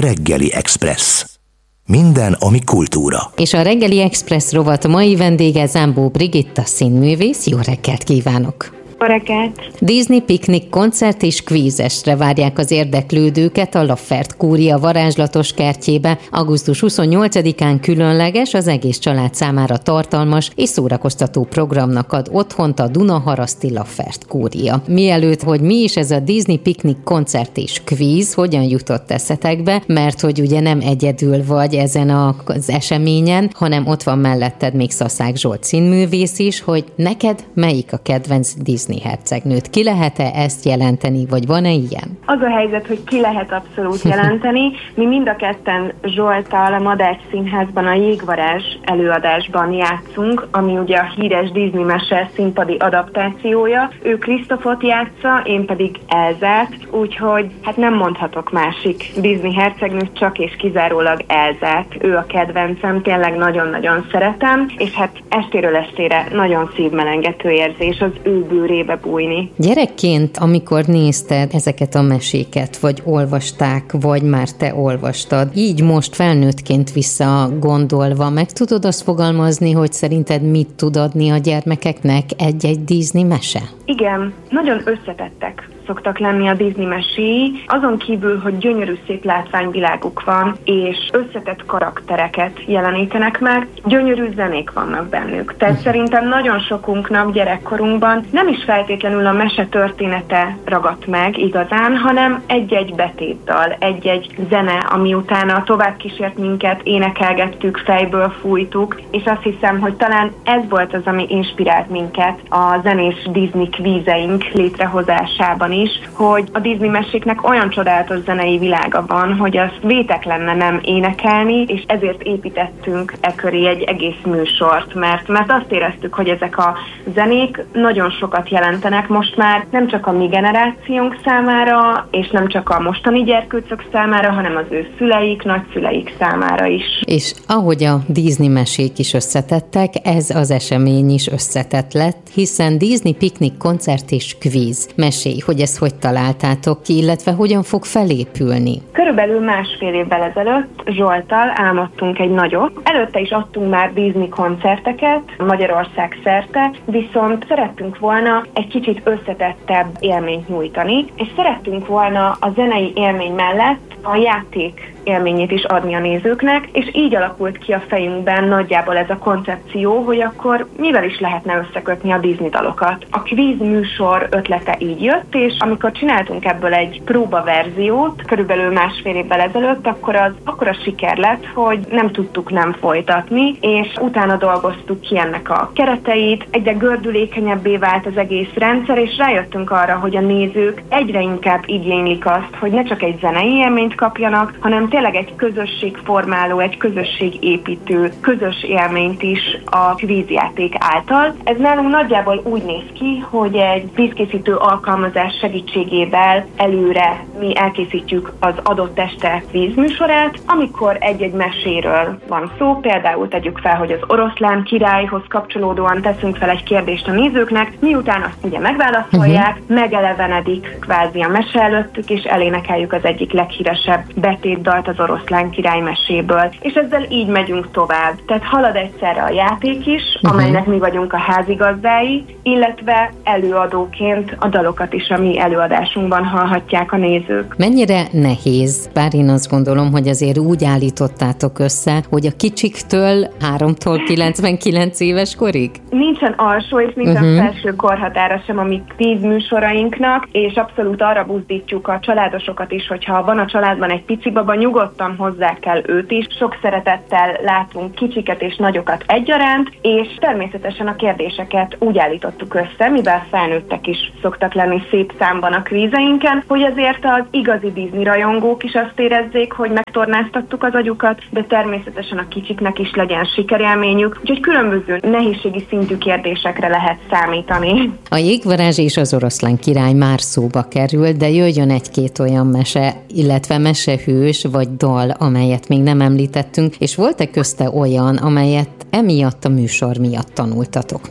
Reggeli Express. Minden, ami kultúra. És a Reggeli Express rovat mai vendége Zámbó Brigitta színművész. Jó reggelt kívánok! Jó reggelt! Disney piknik koncert és kvízesre várják az érdeklődőket a Laffert Kúria varázslatos kertjébe. Augusztus 28-án különleges, az egész család számára tartalmas és szórakoztató programnak ad otthont a Dunaharaszti Laffert Kúria. Mielőtt, hogy mi is ez a Disney piknik koncert és kvíz, hogyan jutott eszetekbe, mert hogy ugye nem egyedül vagy ezen az eseményen, hanem ott van melletted még Szaszák Zsolt színművész is, hogy neked melyik a kedvenc Disney hercegnőt? Ki lehet-e ezt jelenteni, vagy van-e ilyen? Az a helyzet, hogy ki lehet abszolút jelenteni. Mi mind a ketten Zsolttal a Madách Színházban a Jégvarázs előadásban játszunk, ami ugye a híres Disney mese színpadi adaptációja. Ő Krisztofot játsza, én pedig Elzát, úgyhogy hát nem mondhatok másik Disney hercegnőt, csak és kizárólag Elzát. Ő a kedvencem, tényleg nagyon-nagyon szeretem, és hát estéről estére nagyon szívmelengető érzés az ő bőrébe bújni. Gyerekként, amikor nézted ezeket a meséket, vagy olvasták, vagy már te olvastad, így most felnőttként visszagondolva, meg tudod azt fogalmazni, hogy szerinted mit tud adni a gyermekeknek egy-egy Disney mese? Igen, nagyon összetettek szoktak lenni a Disney meséi, azon kívül, hogy gyönyörű szép látványviláguk van, és összetett karaktereket jelenítenek meg, gyönyörű zenék vannak bennük. Tehát szerintem nagyon sokunknak gyerekkorunkban nem is feltétlenül a mese története ragadt meg igazán, hanem egy-egy betétdal, egy-egy zene, ami utána tovább kísért minket, énekelgettük, fejből fújtuk, és azt hiszem, hogy talán ez volt az, ami inspirált minket a zenés Disney kvízeink létrehozásában is, hogy a Disney meséknek olyan csodálatos zenei világa van, hogy azt vétek lenne nem énekelni, és ezért építettünk köré egy egész műsort, mert azt éreztük, hogy ezek a zenék nagyon sokat jelentenek most már nem csak a mi generációnk számára, és nem csak a mostani gyerkőcök számára, hanem az ő szüleik, nagyszüleik számára is. És ahogy a Disney mesék is összetettek, ez az esemény is összetett lett, hiszen Disney piknik koncert és kvíz. Mesélj, hogy ezt hogy találtátok ki, illetve hogyan fog felépülni? Körülbelül másfél évvel ezelőtt Zsolttal álmodtunk egy nagyot. Előtte is adtunk már Disney koncerteket Magyarország szerte, viszont szerettünk volna egy kicsit összetettebb élményt nyújtani, és szerettünk volna a zenei élmény mellett a játék élményét is adni a nézőknek, és így alakult ki a fejünkben nagyjából ez a koncepció, hogy akkor mivel is lehetne összekötni a Disney dalokat. A kvíz műsor ötlete így jött, és amikor csináltunk ebből egy próbaverziót, körülbelül másfél évvel ezelőtt, akkor az akkora siker lett, hogy nem tudtuk nem folytatni, és utána dolgoztuk ki ennek a kereteit, egyre gördülékenyebbé vált az egész rendszer, és rájöttünk arra, hogy a nézők egyre inkább igénylik azt, hogy ne csak egy zenei élményt kapjanak, hanem tényleg egy közösségformáló, egy közösségépítő, közös élményt is a kvízjáték által. Ez nálunk nagyjából úgy néz ki, hogy egy kvízkészítő alkalmazás segítségével előre mi elkészítjük az adott este kvízműsorát, amikor egy-egy meséről van szó, például tegyük fel, hogy az Oroszlán királyhoz kapcsolódóan teszünk fel egy kérdést a nézőknek, miután azt ugye megválaszolják, megelevenedik kvázi a mese előttük, és elénekeljük az egyik leghíresebb betétdalt az Oroszlán király meséből. És ezzel így megyünk tovább. Tehát halad egyszerre a játék is, amelynek mi vagyunk a házigazdái, illetve előadóként a dalokat is a mi előadásunkban hallhatják a nézők. Mennyire nehéz? Bár én azt gondolom, hogy azért úgy állítottátok össze, hogy a kicsiktől 3-tól 99 éves korig? Nincsen alsó és nincsen felső korhatára sem a mi kvízműsorainknak, és abszolút arra buzdítjuk a családosokat is, hogyha van a családban egy pici baba, nyugodtan hozzá kell őt is. Sok szeretettel látunk kicsiket és nagyokat egyaránt, és természetesen a kérdéseket úgy állítottuk össze, mivel felnőttek is szoktak lenni szép számban a kvízeinken, hogy azért az igazi Disney rajongók is azt érezzék, hogy megtornáztattuk az agyukat, de természetesen a kicsiknek is legyen sikerélményük, úgyhogy különböző nehézségi szintű kérdésekre lehet számítani. A Jégvarázs és az Oroszlán király már szóba került, de jöjjön egy-két olyan mese, illetve mesehős vagy dal, amelyet még nem említettünk, és volt-e közte olyan, amelyet emiatt a műsor miatt tanultatok meg?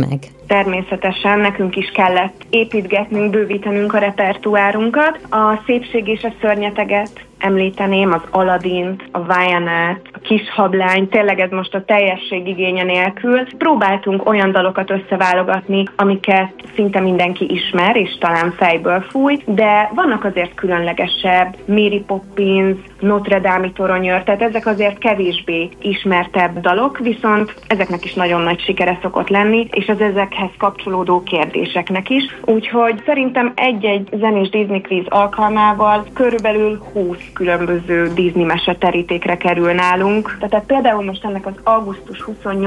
természetesen nekünk is kellett építgetnünk, bővítenünk a repertoárunkat. A Szépség és a szörnyeteget említeném, az Aladint, a Vajanát, a Kis hablány, tényleg ez most a teljesség igénye nélkül. Próbáltunk olyan dalokat összeválogatni, amiket szinte mindenki ismer, és talán fejből fúj, de vannak azért különlegesebb, Mary Poppins, Notre Dame-i toronyőr, tehát ezek azért kevésbé ismertebb dalok, viszont ezeknek is nagyon nagy sikere szokott lenni, és az ezekhez kapcsolódó kérdéseknek is. Úgyhogy szerintem egy-egy zenés Disney kvíz alkalmával körülbelül 20 különböző Disney mese terítékre kerül nálunk. Tehát például most ennek az augusztus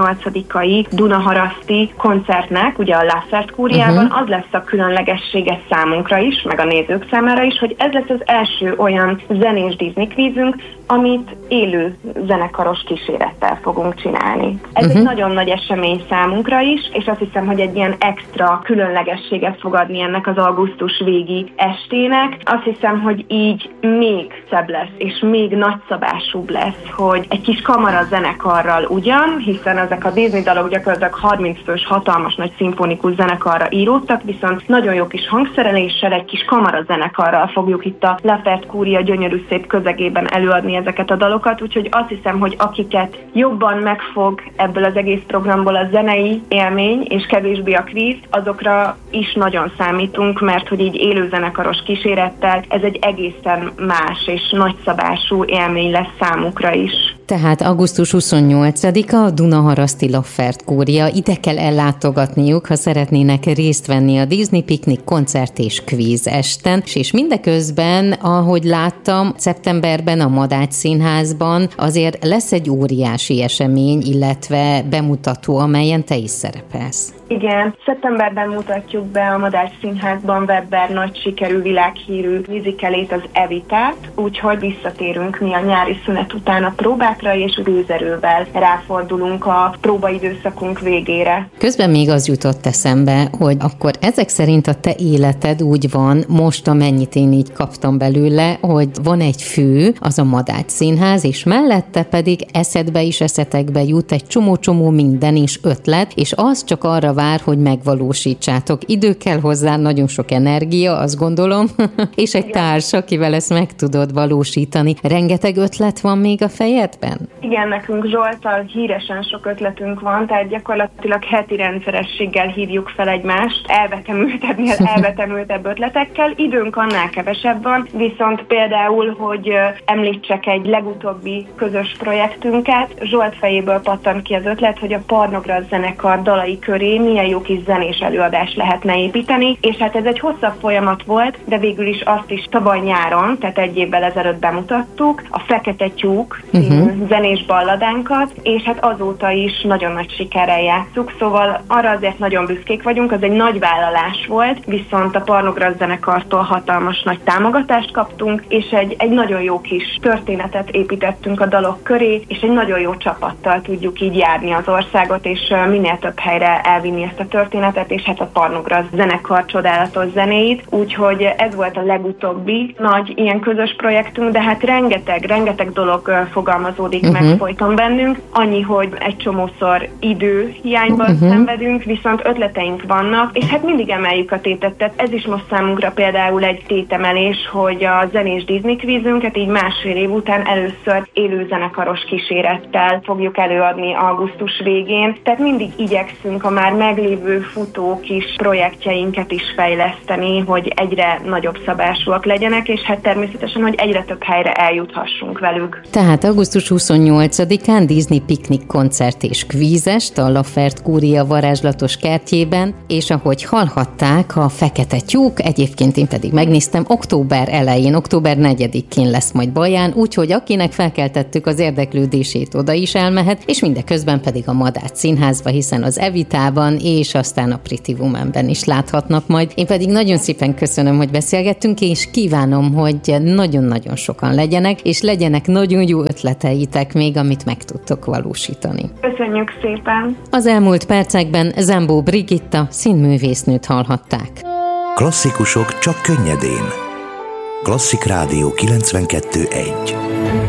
28-ai Dunaharaszti koncertnek, ugye a Lafert Kúriában, az lesz a különlegessége számunkra is, meg a nézők számára is, hogy ez lesz az első olyan zenés Disney kvízünk, amit élő zenekaros kísérettel fogunk csinálni. Ez egy nagyon nagy esemény számunkra is, és azt hiszem, hogy egy ilyen extra különlegességet fog adni ennek az augusztus végi estének. Azt hiszem, hogy így még szebb lesz, és még nagyszabásúbb lesz, hogy egy kis kamara zenekarral ugyan, hiszen ezek a Disney dalok gyakorlatilag 30 fős hatalmas nagy szimfonikus zenekarra íródtak, viszont nagyon jó kis hangszereléssel, egy kis kamara zenekarral fogjuk itt a Lafert Kúria gyönyörű szép közegében előadni ezeket a dalokat, úgyhogy azt hiszem, hogy akiket jobban megfog ebből az egész programból a zenei élmény, és kevésbé a kvíz, azokra is nagyon számítunk, mert hogy így élő zenekaros kísérettel ez egy egészen más és nagyszabású élmény lesz számukra is. Tehát augusztus 28-a a Dunaharaszti Lafert Kúria. Ide kell ellátogatniuk, ha szeretnének részt venni a Disney Piknik koncert és kvíz esten, és mindeközben, ahogy láttam, szeptemberben a Madács Színházban azért lesz egy óriási esemény, illetve bemutató, amelyen te is szerepelsz. Igen, szeptemberben mutatjuk be a Madács Színházban Webber nagy sikerű világhírű musicalét, az Evitát, úgyhogy visszatérünk mi a nyári szünet után a próbákra, és gőzerővel ráfordulunk a próbaidőszakunk végére. Közben még az jutott eszembe, hogy akkor ezek szerint a te életed úgy van, most amennyit én így kaptam belőle, hogy van egy fő, az a Madács Színház, és mellette pedig eszetekbe jut egy csomó minden is ötlet, és az csak arra vár, hogy megvalósítsátok. Idő kell hozzá, nagyon sok energia, azt gondolom, és egy társ, akivel ezt meg tudod valósítani. Rengeteg ötlet van még a fejedben? Igen, nekünk Zsolttal híresen sok ötletünk van, tehát gyakorlatilag heti rendszerességgel hívjuk fel egymást, elvetemültebb ötletekkel. Időnk annál kevesebb van, viszont például, hogy említsek egy legutóbbi közös projektünket, Zsolt fejéből pattant ki az ötlet, hogy a Parnograz zenekar dalai köré milyen jó kis zenés előadást lehetne építeni, és hát ez egy hosszabb folyamat volt, de végül is azt is tavaly nyáron, tehát egy évvel ezelőtt bemutattuk, a Fekete tyúk című zenés balladánkat, és hát azóta is nagyon nagy sikerrel játsszuk, szóval arra azért nagyon büszkék vagyunk, az egy nagy vállalás volt, viszont a Parnograz zenekartól hatalmas nagy támogatást kaptunk, és egy nagyon jó kis történetet építettünk a dalok köré, és egy nagyon jó csapattal tudjuk így járni az országot, és minél több helyre elvinni ezt a történetet, és hát a Parnograz zenekar csodálatos zenéit, úgyhogy ez volt a legutóbbi nagy ilyen közös projektünk, de hát rengeteg dolog fogalmazódik meg folyton bennünk, annyi, hogy egy csomószor időhiányban szenvedünk, viszont ötleteink vannak, és hát mindig emeljük a tétet. Ez is most számunkra például egy tétemelés, hogy a zenés Disney kvízünket így másfél év után először élő zenekaros kísérettel fogjuk előadni augusztus végén, tehát mindig igyekszünk a már meglévő futó kis projektjeinket is fejleszteni, hogy egyre nagyobb szabásúak legyenek, és hát természetesen, hogy egyre több helyre eljuthassunk velük. Tehát augusztus 28-án Disney Piknik koncert és kvízest a Lafert Kúria varázslatos kertjében, és ahogy hallhatták, a Fekete tyúk, egyébként én pedig megnéztem, október elején, október 4-én lesz majd Baján, úgyhogy akinek felkeltettük az érdeklődését, oda is elmehet, és mindeközben pedig a Madács Színházba, hiszen az Evitában és aztán a Pretty Womanben is láthatnak majd. Én pedig nagyon szépen köszönöm, hogy beszélgettünk, és kívánom, hogy nagyon-nagyon sokan legyenek, és legyenek nagyon jó ötleteitek még, amit meg tudtok valósítani. Köszönjük szépen! Az elmúlt percekben Zembó Brigitta színművésznőt hallhatták. Klasszikusok csak könnyedén. Klasszik Rádió 92.1.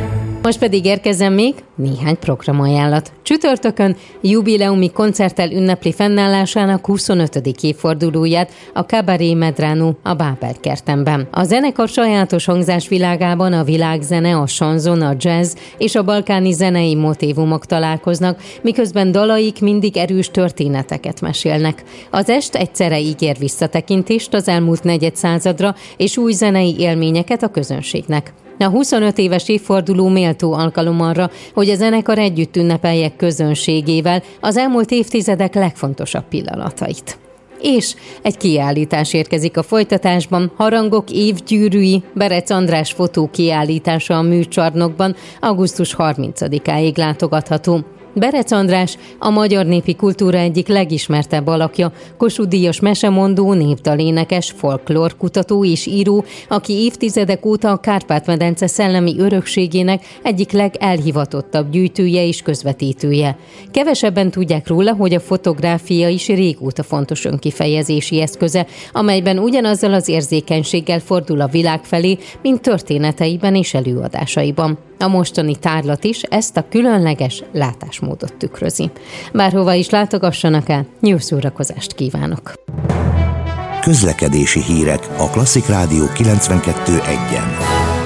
Most pedig érkezzen még néhány programajánlat. Csütörtökön jubileumi koncerttel ünnepli fennállásának 25. évfordulóját a Cabaret Medrano a Bábel-kertemben. A zenekar sajátos hangzásvilágában a világzene, a chanson, a jazz és a balkáni zenei motívumok találkoznak, miközben dalaik mindig erős történeteket mesélnek. Az est egyszerre ígér visszatekintést az elmúlt negyedszázadra és új zenei élményeket a közönségnek. A 25 éves évforduló méltó alkalom arra, hogy a zenekar együtt ünnepelje közönségével az elmúlt évtizedek legfontosabb pillanatait. És egy kiállítás érkezik a folytatásban, Harangok évgyűrűi, Berec András fotókiállítása a Műcsarnokban augusztus 30-áig látogatható. Berec András a magyar népi kultúra egyik legismertebb alakja, Kossuth-díjas mesemondó, népdalénekes, folklórkutató és író, aki évtizedek óta a Kárpát-medence szellemi örökségének egyik legelhivatottabb gyűjtője és közvetítője. Kevesebben tudják róla, hogy a fotográfia is régóta fontos önkifejezési eszköze, amelyben ugyanazzal az érzékenységgel fordul a világ felé, mint történeteiben és előadásaiban. A mostani tárlat is ezt a különleges látásmódot tükrözi. Bárhova is látogassanak el, jó szórakozást kívánok! Közlekedési hírek a Klasszik Rádió 92.1-en.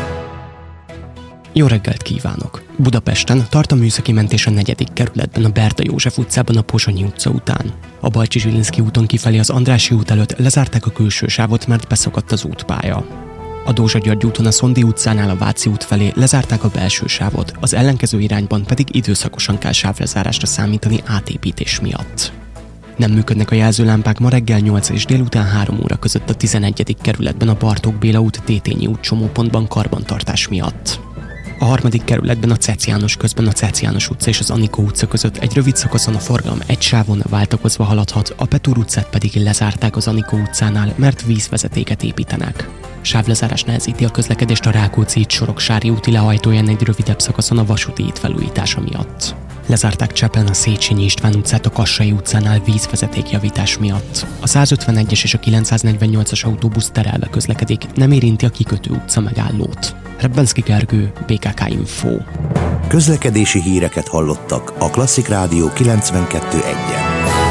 Jó reggelt kívánok! Budapesten tart a műszaki mentés a 4. kerületben, a Berta József utcában, a Pozsonyi utca után. A Bajcsy-Zsilinszky úton kifelé az Andrássy út előtt lezárták a külső sávot, mert beszakadt az útpálya. A Dózsa-György úton a Szondi utcánál a Váci út felé lezárták a belső sávot, az ellenkező irányban pedig időszakosan kell sávlezárásra számítani átépítés miatt. Nem működnek a jelzőlámpák ma reggel 8 és délután 3 óra között a 11. kerületben a Bartók Béla út Tétényi út csomópontban karbantartás miatt. A 3. kerületben a Cec János közben a Cec János utca és az Anikó utca között egy rövid szakaszon a forgalom egy sávon váltakozva haladhat, a Petúr utcát pedig lezárták az Anikó utcánál, mert vízvezetéket építenek. Sávlezárás nehezíti a közlekedést a Rákóczi híd Soroksári úti lehajtóján egy rövidebb szakaszon a vasúti híd felújítása miatt. Lezárták Csepelen a Széchenyi István utcát a Kassai utcánál vízvezetékjavítás miatt. A 151-es és a 948-as autóbusz terelve közlekedik, nem érinti a Kikötő utca megállót. Rebbenszky Gergő, BKK Info. Közlekedési híreket hallottak a Klasszik Rádió 92.1-en.